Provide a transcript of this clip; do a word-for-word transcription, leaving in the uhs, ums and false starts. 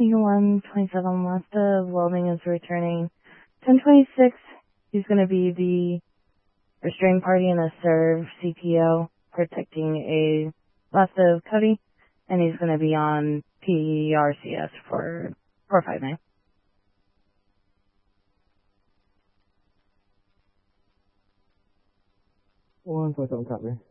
one twenty-seven left of welding is returning. ten twenty-six, he's going to be the restrained party in a serve C P O protecting a left of Cody, and he's going to be on P R C S for four five nine. one twenty-seven, copy.